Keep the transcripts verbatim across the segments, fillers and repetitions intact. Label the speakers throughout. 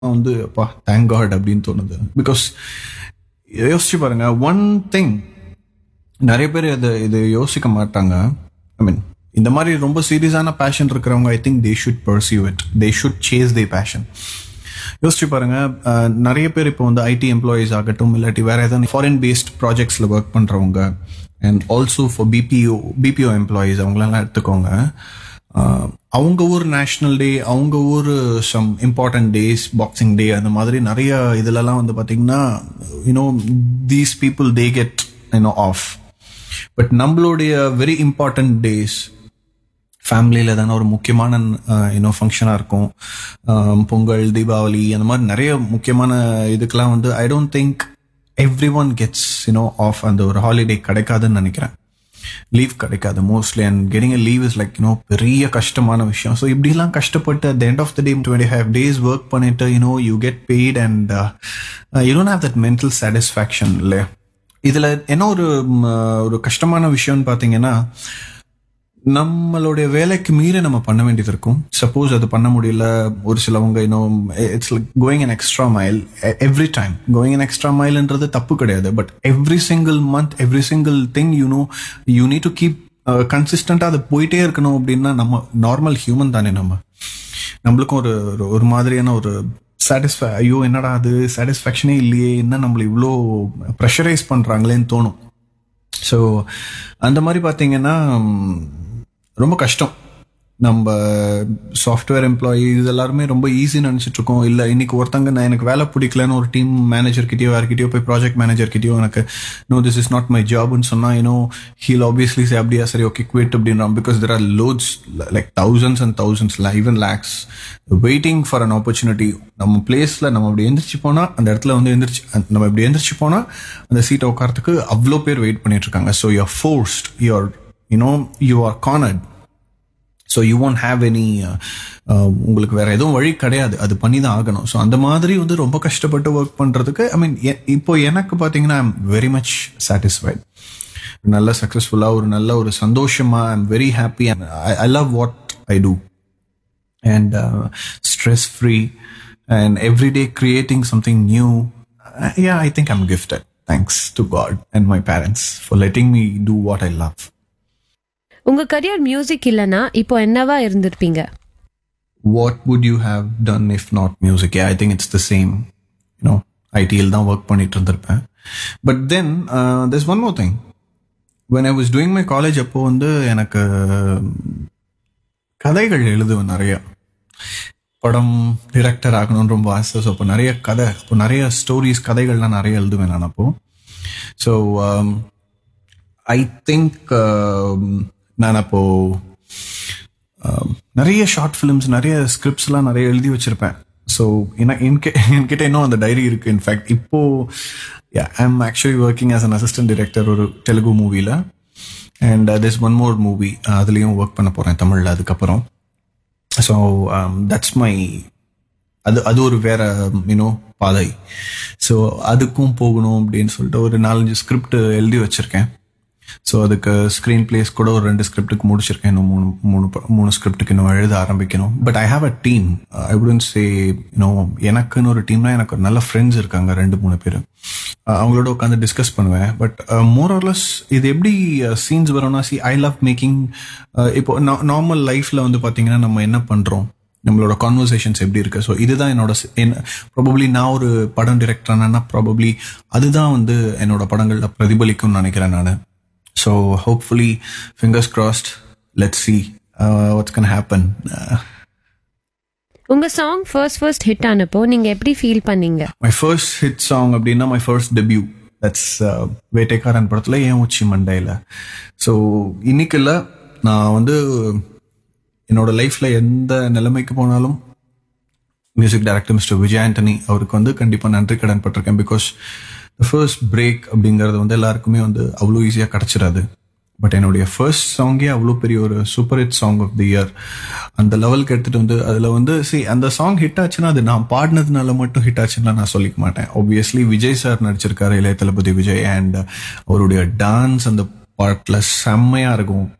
Speaker 1: வந்து அப்பா thank God அப்படின்னு தோணுது. பிகாஸ் யோசிச்சு பாருங்க, ஒன் திங் நிறைய பேர் இது இது யோசிக்க மாட்டாங்க. ஐ மீன் இந்த மாதிரி ரொம்ப சீரியஸான பேஷன் இருக்கிறவங்க I think they should pursue it, they should chase they fashion. யோசிச்சு பாருங்க, நிறைய பேர் இப்போ வந்து ஐடி எம்ப்ளாயீஸ் ஆகட்டும், இல்லாட்டி வேற ஏதாவது ஃபாரின் பேஸ்ட் ப்ராஜெக்ட்ஸ்ல ஒர்க் பண்றவங்க, and also for BPO BPO employees அவங்களெல்லாம் எடுத்துக்கோங்க. அவங்க ஊர் நேஷனல் டே, அவங்க ஊர் சம் இம்பார்ட்டன்ட் டேஸ், பாக்ஸிங் டே, அந்த மாதிரி நிறைய இதுலலாம் வந்து பார்த்தீங்கன்னா you know these people they get you know of. But நம்மளுடைய வெரி இம்பார்ட்டன்ட் டேஸ், ஃபேமிலியில் எதனா ஒரு முக்கியமான யூனோ ஃபங்க்ஷனாக இருக்கும், பொங்கல், தீபாவளி, அந்த மாதிரி நிறைய முக்கியமான இதுக்கெல்லாம் வந்து I don't think every one gets you know of. அந்த ஒரு ஹாலிடே கிடைக்காதுன்னு நினைக்கிறேன், லீவ் கிடைக்காது mostly. And getting a leave is like you know பெரிய கஷ்டமான விஷயம். ஸோ இப்படிலாம் கஷ்டப்பட்டு at the end of the day twenty five days work பண்ணிட்டு you know you get paid and you don't have that mental satisfaction இல்லையா? இதுல என்ன ஒரு ஒரு கஷ்டமான விஷயம்னு பாத்தீங்கன்னா, நம்மளுடைய வேலைக்கு மீறி நம்ம பண்ண வேண்டியது இருக்கும். சப்போஸ் அது பண்ண முடியல, ஒரு சிலவங்க இன்னும் it's like going an extra mile every time. Going an extra மைல்ன்றது தப்பு கிடையாது, but every single month, every single thing you know you need to keep கன்சிஸ்டண்டா அது போயிட்டே இருக்கணும். அப்படின்னா நம்ம நார்மல் ஹியூமன் தானே, நம்ம நம்மளுக்கும் ஒரு ஒரு மாதிரியான ஒரு சாட்டிஸ்ஃபை, ஐயோ என்னடா அது சாட்டிஸ்ஃபேக்ஷனே இல்லையே, என்ன நம்மள இவ்வளோ ப்ரெஷரைஸ் பண்றாங்களேன்னு தோணும். ஸோ அந்த மாதிரி பார்த்தீங்கன்னா ரொம்ப கஷ்டம். நம்ம சாஃப்ட்வேர் எம்ப்ளாயீஸ் எல்லாருமே ரொம்ப ஈஸின்னு நினச்சிட்டு இருக்கோம். இல்லை இன்னைக்கு ஒருத்தங்க நான் எனக்கு வேலை பிடிக்கலன்னு ஒரு டீம் மேனேஜர்கிட்டயோ யார்கிட்டயோ போய் ப்ராஜெக்ட் மேனேஜர்கிட்டயோ எனக்கு no this is not my ஜாப்னு சொன்னால் யூனோ ஹீல் ஆப்வியஸ்லி சே அப்படியா சரி ஓகே குவிட் அப்படின்றான். Because there are loads like thousands and thousands even lakhs waiting for an opportunity. நம்ம பிளேஸில் நம்ம அப்படி எந்திரிச்சு போனால் அந்த இடத்துல வந்து எந்திரிச்சு நம்ம இப்படி எந்திரிச்சு போனால் அந்த சீட்டை உட்காரத்துக்கு அவ்வளோ பேர் வெயிட் பண்ணிட்டு இருக்காங்க. So you are forced, you are you know you are cornered. So you won't have any, உங்களுக்கு வேற எதுவும் வழி கிடையாது, அது பண்ணி தான் ஆகணும். ஸோ அந்த மாதிரி வந்து ரொம்ப கஷ்டப்பட்டு ஒர்க் பண்றதுக்கு ஐ மீன் இப்போ எனக்கு பார்த்தீங்கன்னா I am very much satisfied. நல்ல சக்ஸஸ்ஃபுல்லாக ஒரு நல்ல ஒரு சந்தோஷமா I am very happy and I love what I two and stress free and every day creating something new. Yeah I think I am gifted. Thanks to God and my parents for letting me two what I love.
Speaker 2: உங்க career music இல்லனா இப்போ என்னவா இருந்திருப்பீங்க?
Speaker 1: What would you have done if not music? Yeah, I think it's the same. You know, I T ல தான் work பண்ணிட்டு இருந்திருப்பேன். But then uh, there's one more thing. When I was doing my college அப்போ வந்து எனக்கு கதைகள் எழுதுவேன் நிறைய. படம் டிரெக்டர் ஆகணும்னு ரொம்ப ஆசை. ஸோ அப்போ நிறைய கதை, இப்போ நிறைய ஸ்டோரிஸ், கதைகள்லாம் நிறைய எழுதுவேன் நான் அப்போ. ஸோ ஐ திங்க் நான் அப்போ நிறைய ஷார்ட் ஃபிலிம்ஸ், நிறைய ஸ்கிரிப்ட்ஸ்லாம் நிறைய எழுதி வச்சிருப்பேன். ஸோ என்கிட்ட இன்னும் அந்த டைரி இருக்கு. இன்ஃபேக்ட் இப்போ I am actually working as an assistant director ஒரு தெலுங்கு மூவியில், and this one more movie அதுலேயும் ஒர்க் பண்ண போகிறேன் தமிழில் அதுக்கப்புறம். ஸோ தட்ஸ் மை, அது அது ஒரு வேற யூனோ பாதை. ஸோ அதுக்கும் போகணும் அப்படின்னு சொல்லிட்டு ஒரு நாலஞ்சு ஸ்கிரிப்ட் எழுதி வச்சிருக்கேன். ஸோ அதுக்கு ஸ்க்ரீன் பிளேஸ் கூட ஒரு ரெண்டு ஸ்கிரிப்டுக்கு முடிச்சிருக்கேன். இன்னும் மூணு மூணு மூணு ஸ்கிரிப்டுக்கு இன்னும் எழுத ஆரம்பிக்கணும். But I have a team. I wouldn't say you know எனக்குன்னு ஒரு டீம்னா எனக்கு ஒரு நல்ல ஃப்ரெண்ட்ஸ் இருக்காங்க, ரெண்டு மூணு பேர். அவங்களோட உட்காந்து டிஸ்கஸ் பண்ணுவேன். பட் மோர் ஆர்லெஸ் இது எப்படி சீன்ஸ் வரும்னா, சி ஐ லவ் மேக்கிங். இப்போ நார்மல் லைஃப்ல வந்து பார்த்தீங்கன்னா நம்ம என்ன பண்ணுறோம், நம்மளோட கான்வர்சேஷன்ஸ் எப்படி இருக்கு. ஸோ இதுதான் என்னோட ப்ராபப்ளி நான் ஒரு படம் டிரெக்டர்னா ப்ராபப்ளி அதுதான் வந்து என்னோட படங்களில் பிரதிபலிக்கும்னு நினைக்கிறேன் நான். So hopefully, fingers crossed, let's see uh, what's going to happen. Uh,
Speaker 2: உங்க சாங் ஃபர்ஸ்ட் ஃபர்ஸ்ட் ஹிட் ஆனப்போ நீங்க எப்படி ஃபீல் பண்ணீங்க?
Speaker 1: My first hit song அப்படின்னா my first debut. That's uh, வேட்டைக்காரன் படத்துல ஏன் உச்சி மண்டையில. ஸோ இன்னைக்கு இல்லை, நான் வந்து என்னோட லைஃப்ல எந்த நிலைமைக்கு போனாலும் music director mister Vijay Antony அவருக்கு வந்து கண்டிப்பாக நன்றி கடன் பட்டிருக்கேன். பிகாஸ் ஃபர்ஸ்ட் பிரேக் அப்படிங்கிறது வந்து எல்லாருக்குமே வந்து அவ்வளோ ஈஸியாக கிடச்சிடாது. பட் என்னுடைய ஃபர்ஸ்ட் சாங்கே அவ்வளோ பெரிய ஒரு super hit song of the year அந்த லெவலுக்கு எடுத்துகிட்டு வந்து அதில் வந்து சி அந்த சாங் ஹிட் ஆச்சுன்னா அது நான் பாடினதுனால மட்டும் ஹிட் ஆச்சுன்னா நான் சொல்லிக்க மாட்டேன். ஆப்வியஸ்லி விஜய் சார் நடிச்சிருக்காரு, இளைய தளபதி விஜய், அண்ட் அவருடைய டான்ஸ் அந்த பாட்டில் செம்மையாக இருக்கும்.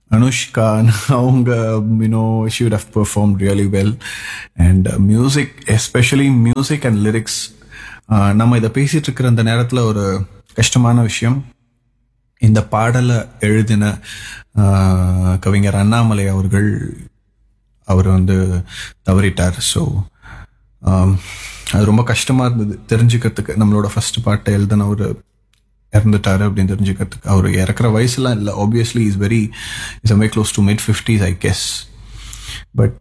Speaker 1: அனுஷ்கா அவங்க you know she would have perform really well. And music, especially music and lyrics, நம்ம இதை பேசிட்டு இருக்கிற அந்த நேரத்தில் ஒரு கஷ்டமான விஷயம், இந்த பாடலை எழுதின ஆஹ், கவிஞர் அண்ணாமலை அவர்கள் அவர் வந்து தவறிட்டார். ஸோ அது ரொம்ப கஷ்டமா இருந்தது தெரிஞ்சுக்கிறதுக்கு. நம்மளோட ஃபர்ஸ்ட் பாட்டை எழுதின ஒரு இறந்துட்டாரு அப்படின்னு தெரிஞ்சுக்கிறதுக்கு. அவர் இறக்குற வயசுலாம் இல்லை, obviously is very is way close to mid fifties I guess. But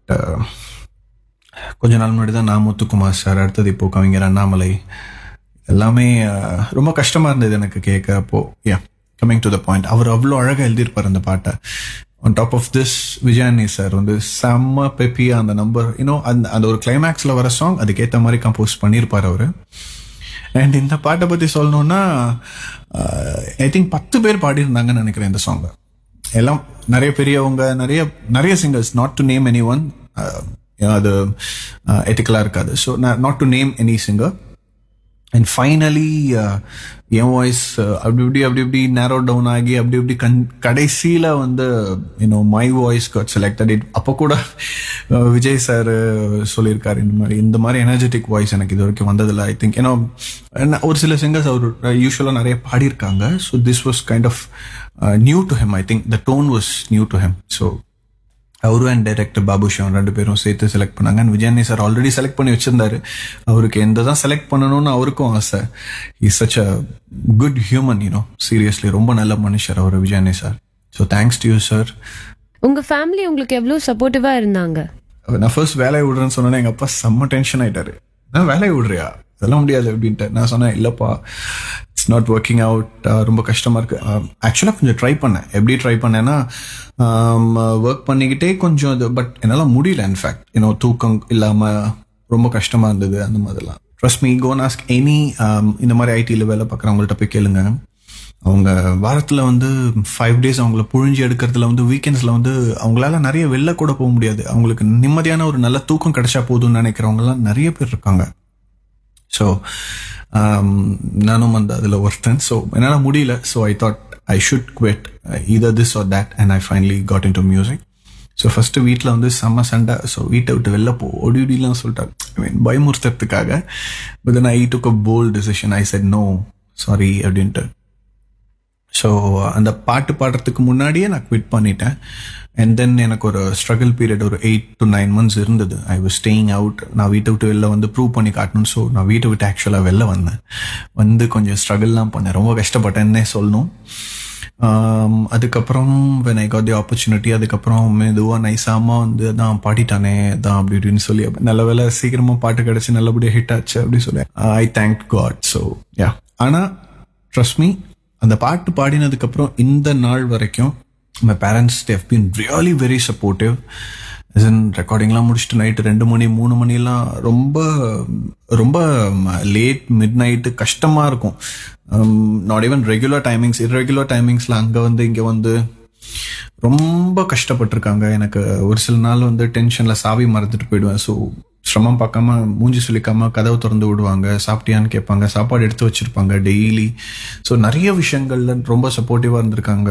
Speaker 1: கொஞ்ச நாள் முன்னாடி தான் நான் முத்துக்குமார் சார், அடுத்தது இப்போ கவிஞர் அண்ணாமலை, எல்லாமே அஹ், ரொம்ப கஷ்டமா இருந்தது எனக்கு கேட்க. அப்போ யா கம்மிங் டு த பாயிண்ட், அவர் அவ்வளோ அழகாக எழுதியிருப்பார் அந்த பாட்டை. On top of this Vijayani sir வந்து செம்ம பெப்பியா அந்த நம்பர் யூனோ அந்த அந்த ஒரு கிளைமேக்ஸில் வர சாங் அதுக்கேற்ற மாதிரி கம்போஸ் பண்ணியிருப்பார் அவர். அண்ட் இந்த பாட்டை பற்றி சொல்லணும்னா ஐ திங்க் பத்து பேர் பாடியிருந்தாங்கன்னு நினைக்கிறேன் இந்த சாங்கை. எல்லாம் நிறைய பெரியவங்க, நிறைய நிறைய singers, not to name any one, அது எத்திக்கலாக இருக்காது. So not to name any singer. And finally N voice அப்படி இப்படி அப்படி இப்படி நேரோ டவுன் ஆகி அப்படி இப்படி கண் கடைசியில் வந்து you know my voice got selected. It அப்போ கூட uh, விஜய் சார் சொல்லியிருக்காரு, இந்த மாதிரி இந்த மாதிரி எனர்ஜெட்டிக் வாய்ஸ் எனக்கு இது வரைக்கும் வந்ததில்லை. ஐ திங்க் ஏன்னா ஒரு சில சிங்கர்ஸ் அவர் யூஸ்வலாக நிறைய பாடியிருக்காங்க. So this was kind of new to him. I think the tone was new to him. So அவரு அண்ட் டைரக்டர் பாபு ஷிவன் ரெண்டு பேரும் சேர்த்து செலக்ட் பண்ணாங்க. And Vijayani sir already select பண்ணி வச்சிருந்தாரு. அவருக்கு எந்த தான் செலக்ட் பண்ணணும்னு அவருக்கும் ஆசை. Is such a good human, you know seriously ரொம்ப நல்ல மனுஷர் அவர் Vijayani sir. So thanks to you sir.
Speaker 2: உங்க ஃபேமிலி உங்களுக்கு எவ்வளவு சப்போர்ட்டிவா இருந்தாங்க?
Speaker 1: நான் ஃபர்ஸ்ட் வேலையை விடுறேன்னு சொன்னேன், எங்க அப்பா செம்ம டென்ஷன் ஆயிட்டாரு. நான் வேலையை விடுறியா, அதெல்லாம் முடியாது அப்படின்ட்டு. நான் சொன்னேன், இல்லப்பா இட்ஸ் நாட் ஒர்க்கிங் அவுட், ரொம்ப கஷ்டமா இருக்கு. ஆக்சுவலாக கொஞ்சம் ட்ரை பண்ணேன். எப்படி ட்ரை பண்ணேன்னா ஒர்க் பண்ணிக்கிட்டே கொஞ்சம் இது, பட் என்னால் முடியல. இன்ஃபேக்ட் யூனோ தூக்கம் இல்லாமல் ரொம்ப கஷ்டமா இருந்தது. அந்த மாதிரிலாம் trust me, go and ask any இந்த மாதிரி ஐடியில் வேலை பார்க்குறவங்கள்ட்ட போய் கேளுங்க. அவங்க வாரத்தில் வந்து ஃபைவ் டேஸ் அவங்கள புழிஞ்சு எடுக்கிறதுல வந்து வீக்கெண்ட்ஸில் வந்து அவங்களால நிறைய வெளில கூட போக முடியாது. அவங்களுக்கு நிம்மதியான ஒரு நல்ல தூக்கம் கிடைச்சா போதும்னு நினைக்கிறவங்கலாம் நிறைய பேர் இருக்காங்க. ஸோ நானும் அந்த அதில் ஒருத்தன். ஸோ என்னால் முடியல. So I thought I should quit either this or that, and I finally got into music. So first வீட்டில் வந்து செம்ம சண்டை. ஸோ வீட்டை விட்டு வெளில போ ஒடி ஒடிலாம் சொல்லிட்டாங்க, ஐ மீன் பயமுறுத்துறதுக்காக. But then I took a bolt decision. I said no, sorry அப்படின்ட்டு. ஸோ அந்த பாட்டு பாடுறதுக்கு முன்னாடியே நான் குவிட் பண்ணிட்டேன். அண்ட் தென் எனக்கு ஒரு ஸ்ட்ரகிள் பீரியட் ஒரு எயிட் டு நைன் மந்த்ஸ் இருந்தது. I was staying out. நான் வீட்டை விட்டு வெளில வந்து ப்ரூவ் பண்ணி காட்டணும். ஸோ நான் வீட்டை விட்டு ஆக்சுவலாக வெளில வந்தேன். வந்து கொஞ்சம் ஸ்ட்ரகிள்லாம் பண்ணேன், ரொம்ப கஷ்டப்பட்டேன்னே சொல்லணும். அதுக்கப்புறம் when I got the opportunity, அதுக்கப்புறம் மெதுவாக நைசாமா வந்து தான் பாடிட்டானே தான் அப்படி இப்படின்னு சொல்லி நல்ல வேலை சீக்கிரமாக பாட்டு கிடச்சி நல்லபடியாக ஹிட் ஆச்சு அப்படி சொல்லி I thank God. So yeah, ஆனால் ட்ரஸ்ட் மீ, அந்த பாட்டு பாடினதுக்கப்புறம் இந்த நாள் வரைக்கும் my parents they have been really very supportive. ரெக்கார்டிங்லாம் முடிச்சுட்டு நைட்டு ரெண்டு மணி மூணு மணிலாம் ரொம்ப ரொம்ப லேட் மிட் நைட்டு கஷ்டமாக இருக்கும். Not even regular timings, irregular டைமிங்ஸில் அங்கே வந்து இங்கே வந்து ரொம்ப கஷ்டப்பட்டிருக்காங்க. எனக்கு ஒரு சில நாள் வந்து டென்ஷனில் சாவி மறந்துட்டு போயிடுவேன். ஸோ சிரமம் பார்க்காம மூஞ்சி சொல்லிக்காம கதவை திறந்து விடுவாங்க, சாப்பிட்டியான்னு கேட்பாங்க, சாப்பாடு எடுத்து வச்சிருப்பாங்க டெய்லி. ஸோ நிறைய விஷயங்கள்ல ரொம்ப சப்போர்ட்டிவாக இருந்திருக்காங்க.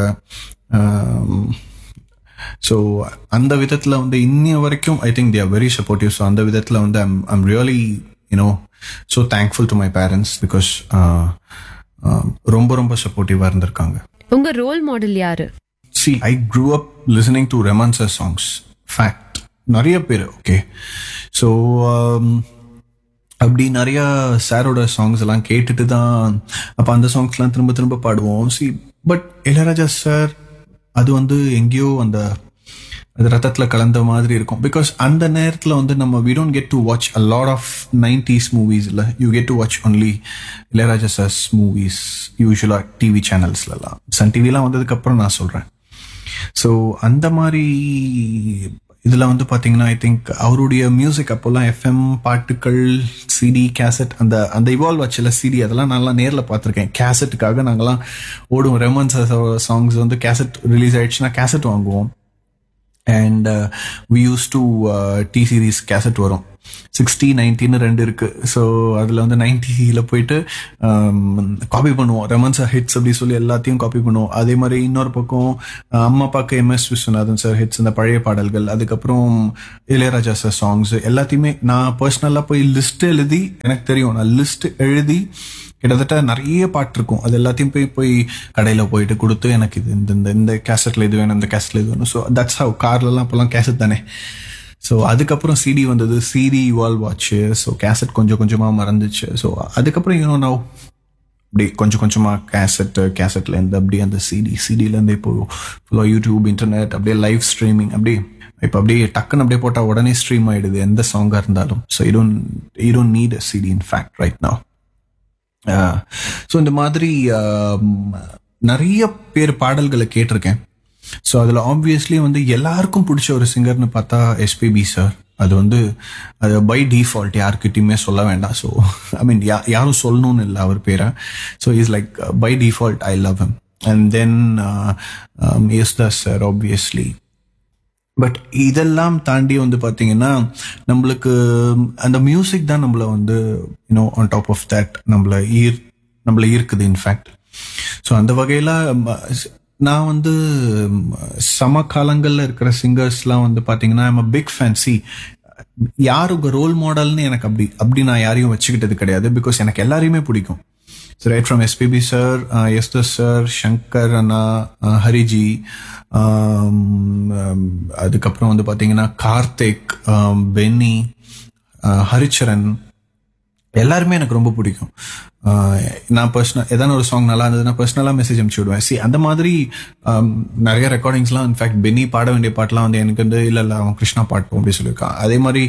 Speaker 1: ஸோ அந்த விதத்தில் வந்து இன்னிய வரைக்கும் I think they are very supportive. So அந்த விதத்தில் வந்து I'm I'm really you know so thankful to my parents because ரொம்ப ரொம்ப சப்போர்ட்டிவாக இருந்திருக்காங்க.
Speaker 2: உங்க ரோல் மாடல் யாரு?
Speaker 1: See, I grew up listening to Raman sir songs. Fact. நிறைய பேர் ஓகே. ஸோ அப்படி நிறைய சாரோட சாங்ஸ் எல்லாம் கேட்டுட்டு தான் அப்போ அந்த சாங்ஸ்லாம் திரும்ப திரும்ப பாடுவோம். சி பட் இளையராஜா சார் அது வந்து எங்கேயோ அந்த அது ரத்தத்தில் கலந்த மாதிரி இருக்கும். பிகாஸ் அந்த நேரத்தில் வந்து நம்ம we don't get to watch a lot of nineties movies. இல்லை, you get to watch only Ilaiyaraaja SARS movies யூஸ்வலாக டிவி சேனல்ஸ்லாம். சன் டிவிலாம் வந்ததுக்கப்புறம் நான் சொல்கிறேன். ஸோ அந்த மாதிரி இதில் வந்து பார்த்தீங்கன்னா ஐ திங்க் அவருடைய மியூசிக் அப்போல்லாம் எஃப்எம் பாட்டுக்கள், சிடி, கேசட், அந்த அந்த இவால்வ் ஆச்சுல சிடி, அதெல்லாம் நல்லா நேரில் பார்த்துருக்கேன். கேசட்டுக்காக நாங்கள்லாம் ஓடுவோம். ரெமன் சாங்ஸ் வந்து கேசட் ரிலீஸ் ஆயிடுச்சுன்னா கேசட் வாங்குவோம். And we use to D series cassette வரும், சிக்ஸ்டி நைன்டின்னு ரெண்டு இருக்கு. ஸோ அதில் வந்து நைன்டியில் போயிட்டு காப்பி பண்ணுவோம், ரெமன் சார் ஹிட்ஸ் அப்படி சொல்லி எல்லாத்தையும் காப்பி பண்ணுவோம். அதே மாதிரி இன்னொரு பக்கம் அம்மா அப்பாக்கு M S Viswanathan sir hits, இந்த பழைய பாடல்கள், அதுக்கப்புறம் இளையராஜா சார் சாங்ஸ் எல்லாத்தையுமே நான் பர்சனலாக போய் லிஸ்ட் எழுதி, எனக்கு தெரியும் நான் லிஸ்ட் எழுதி கிட்டத்தட்ட நிறைய பாட்டு இருக்கும், அது எல்லாத்தையும் போய் போய் கடையில் போயிட்டு கொடுத்து எனக்கு இது இந்த இந்த கேசட்டில் இது வேணும், இந்த கேசட்டில் இது வேணும். So that's how. கார்லலாம் அப்போல்லாம் கேசட் தானே. ஸோ அதுக்கப்புறம் சிடி வந்தது, சிடி இவால்வ் ஆச்சு. ஸோ கேசட் கொஞ்சம் கொஞ்சமாக மறந்துச்சு. ஸோ அதுக்கப்புறம் யூனோ நான் அப்படி கொஞ்சம் கொஞ்சமாக கேசட்டு, கேசட்லேருந்து அப்படியே அந்த சிடி, சிடிலேருந்து இப்போ ஃபுல்லாக யூடியூப், இன்டர்நெட், அப்படியே லைவ் ஸ்ட்ரீமிங், அப்படியே இப்போ அப்படியே டக்குன்னு அப்படியே போட்டால் உடனே ஸ்ட்ரீம் ஆகிடுது எந்த சாங்காக இருந்தாலும். So you don't you don't need a CD in fact right now. So இந்த மாதிரி நிறைய பேர் பாடல்களை கேட்டிருக்கேன். ஸோ அதில் ஆப்வியஸ்லி வந்து எல்லாருக்கும் பிடிச்ச ஒரு சிங்கர்னு பார்த்தா எஸ்பிபி சார். அது வந்து அது பை டிஃபால்ட், யாருக்கிட்டையுமே சொல்ல வேண்டாம். ஸோ ஐ மீன் யா யாரும் சொல்லணும்னு இல்லை அவர் பேரை. So is like by default I love him. And then Yesudas sir obviously. But இதெல்லாம் தாண்டி வந்து பார்த்தீங்கன்னா நம்மளுக்கு அந்த மியூசிக் தான் நம்மளை வந்து you know on top of that நம்மளை ஈர் நம்மளை ஈர்க்குது இன்ஃபேக்ட். ஸோ அந்த வகையில் நான் வந்து சமகாலங்களில் இருக்கிற சிங்கர்ஸ்லாம் வந்து பார்த்தீங்கன்னா I'm a big fan. C யார் உங்கள் ரோல் மாடல்னு எனக்கு அப்படி அப்படி நான் யாரையும் வச்சுக்கிட்டது கிடையாது. பிகாஸ் எனக்கு எல்லாரையுமே பிடிக்கும். So right from S P B sir, uh, Yesdas sir, Shankar Anna, uh, Hariji, um, um, அதுக்கப்புறம் வந்து பார்த்தீங்கன்னா கார்த்திக், பென்னி, ஹரிச்சரன், எல்லாருமே எனக்கு ரொம்ப பிடிக்கும். நான் பர்சனல் ஏதாவது ஒரு சாங் நல்லா இருந்ததுன்னா பர்சனலாக மெசேஜ் அனுப்பிச்சு விடுவேன். சி அந்த மாதிரி நிறைய ரெக்கார்டிங்ஸ்லாம் இன்ஃபேக்ட் பென்னி பாட வேண்டிய பாட்டெலாம் வந்து எனக்கு வந்து இல்லை இல்லை அவன் கிருஷ்ணா பாட்டும் அப்படி சொல்லியிருக்கான். அதே மாதிரி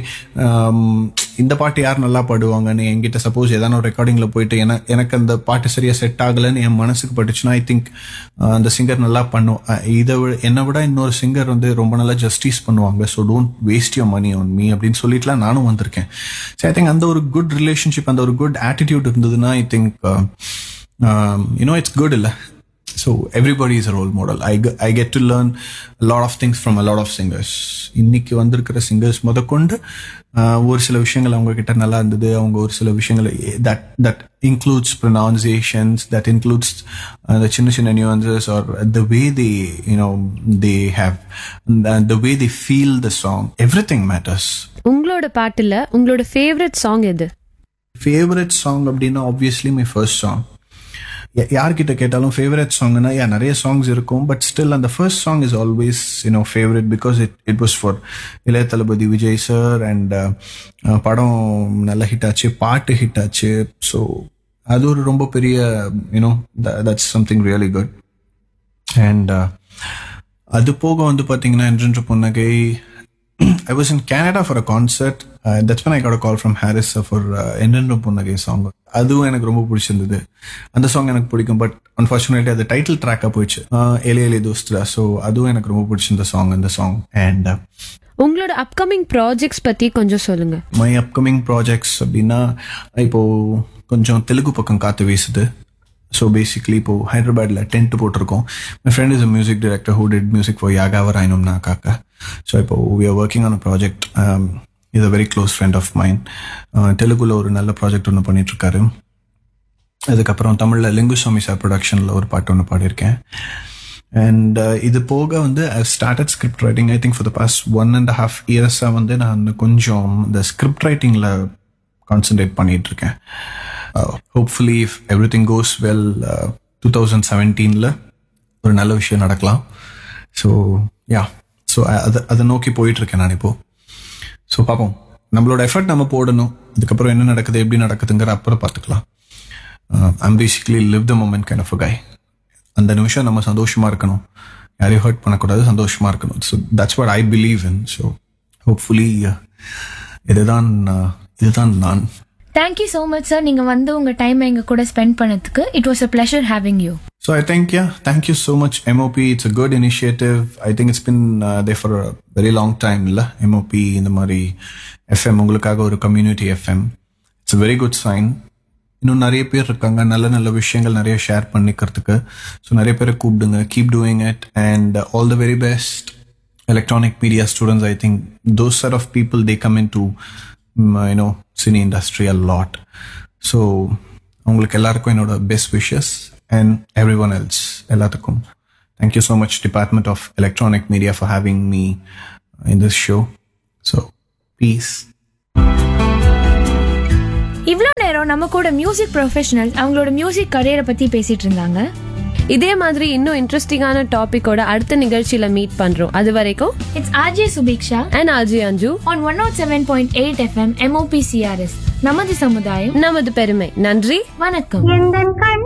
Speaker 1: இந்த பாட்டு யார் நல்லா பாடுவாங்கன்னு என்கிட்ட சப்போஸ் ஏதாவது ஒரு ரெக்கார்டிங்கில் போயிட்டு என எனக்கு அந்த பாட்டு சரியாக செட் ஆகலைன்னு என் மனசுக்கு பட்டுச்சுன்னா ஐ திங்க் அந்த சிங்கர் நல்லா பண்ணும். இதை விட என்னை விட இன்னொரு சிங்கர் வந்து ரொம்ப நல்லா ஜஸ்டிஸ் பண்ணுவாங்க. So don't waste your money on me அப்படின்னு சொல்லிட்டுலாம் நானும் வந்திருக்கேன். ஸோ ஐ திங்க் அந்த ஒரு குட் ரிலேஷன்ஷிப், அந்த ஒரு குட் ஆட்டிடியூட் இருந்ததுன்னா I think uh, um, you know it's good illa. So everybody is a role model. I I get to learn a lot of things from a lot of singers. இன்னைக்கு வந்திருக்கிற singers முதற்கொண்டு ஒரு சில விஷயங்கள் அவங்க கிட்ட நல்லா இருந்தது. அவங்க ஒரு சில விஷயங்கள் that that includes pronunciations, that includes uh, the சின்ன சின்ன nuances or the way they you know they have uh, the way they feel the song. Everything matters.
Speaker 2: உங்களோட பாட்டுல உங்களோட ஃபேவரட் சாங் எது?
Speaker 1: ஃபேவரட் சாங் அப்படின்னா ஆப்வியஸ்லி மை ஃபர்ஸ்ட் சாங். யார்கிட்ட கேட்டாலும் favourite சாங்னா யா நிறைய சாங்ஸ் இருக்கும். பட் ஸ்டில் அந்த first song is always you know favourite because it it was for இளைய தளபதி விஜய் சார். அண்ட் படம் நல்ல ஹிட் ஆச்சு, பாட்டு ஹிட் ஆச்சு. ஸோ அது ஒரு ரொம்ப பெரிய you know that's something really good. And அது போக வந்து பார்த்தீங்கன்னா என்றென்று புன்னகை. I was in Canada for a concert. Uh, that's when I got a call from Harris for Enrendu Punnage song. அதுவும் எனக்கு ரொம்ப பிடிச்சிருந்தது. அந்த சாங் எனக்கு பிடிக்கும். பட் அன்ஃபார்ச்சுனேட்லி அது டைட்டில் ட்ராக்காக போயிடுச்சு, ஏலே ஏலே தோஸ்தா. ஸோ அதுவும் எனக்கு ரொம்ப பிடிச்சிருந்த சாங் அந்த சாங். அண்ட்
Speaker 2: உங்களோட அப்கமிங் ப்ராஜெக்ட்ஸ் பற்றி கொஞ்சம் சொல்லுங்க.
Speaker 1: மை அப்கமிங் ப்ராஜெக்ட்ஸ் அப்படின்னா இப்போ கொஞ்சம் தெலுங்கு பக்கம் காற்று வீசுது. ஸோ பேசிக்லி இப்போ ஹைதராபாத்தில் டென்ட் போட்டிருக்கோம். My friend is a music director who did music for யாகாவர் ஐனும்னா காக்கா. ஸோ இப்போ we are working on a project. Is a very close friend of mind. தெலுங்குல ஒரு நல்ல ப்ராஜெக்ட் ஒன்று பண்ணிட்டுருக்காரு. அதுக்கப்புறம் தமிழில் லிங்குசாமி சார் ப்ரொடக்ஷனில் ஒரு பாட்டு ஒன்று பாடியிருக்கேன். அண்ட் இது போக வந்து I started script writing. I think for the past one and half இயர்ஸாக வந்து நான் கொஞ்சம் இந்த ஸ்கிரிப்ட் ரைட்டிங்கில் கான்சன்ட்ரேட் பண்ணிகிட்ருக்கேன். Hopefully if every thing cos well two thousand செவன்டீனில் ஒரு நல்ல விஷயம் நடக்கலாம். ஸோ யா ஸோ அதை அதை நோக்கி போயிட்டுருக்கேன் நான் இப்போது. ஸோ பார்ப்போம், நம்மளோட எஃபர்ட் நம்ம போடணும். அதுக்கப்புறம் என்ன நடக்குது எப்படி நடக்குதுங்கிற அப்புறம் பார்த்துக்கலாம். I'm basically live the moment kind of a கை. அந்த நிமிஷம் நம்ம சந்தோஷமாக இருக்கணும், யாரையும் ஹர்ட் பண்ணக்கூடாது, சந்தோஷமாக இருக்கணும். So that's what I believe in. So hopefully இதுதான் இதுதான் நான்.
Speaker 3: தேங்க்யூ ஸோ மச் சார், நீங்கள் வந்து உங்கள் டைம் எங்கள் கூட ஸ்பெண்ட் பண்ணதுக்கு. It was a pleasure having you.
Speaker 1: So I think, yeah, thank you so much, M O P. It's a good initiative. I think it's been uh, there for a very long time, illa M O P in the Mari F M ungalukkaga oru community F M. It's a very good sign. இன்னும் நிறைய பேர் இருக்காங்க நல்ல நல்ல விஷயங்கள் நிறைய share பண்ணிக்கிறதுக்கு. So நிறைய பேரை கூப்பிடுங்க, keep doing it and all the very best. electronic media students, I think those sort of people, they come into mm, you know cine industry a lot. So உங்களுக்கு எல்லாருக்கும் என்னோட best wishes and everyone else எல்லாத்துக்கும் thank you so much Department of Electronic Media for having me in this show. So peace.
Speaker 3: இவ்வளோ நேரம் நம்ம கூட music professional அவங்களோட music கரியரை பத்தி பேசிட்டு இருந்தாங்க.
Speaker 2: இதே மாதிரி இன்னும் இன்ட்ரெஸ்டிங்கான டாபிக்கோட அடுத்த நிகழ்ச்சியில மீட் பண்றோம். அது வரைக்கும்
Speaker 3: it's RJ Subiksha
Speaker 2: and RJ அஞ்சு
Speaker 3: on one not seven point eight FM MOP CRS. நமது சமுதாயம்
Speaker 2: நமது பெருமை. நன்றி,
Speaker 3: வணக்கம்.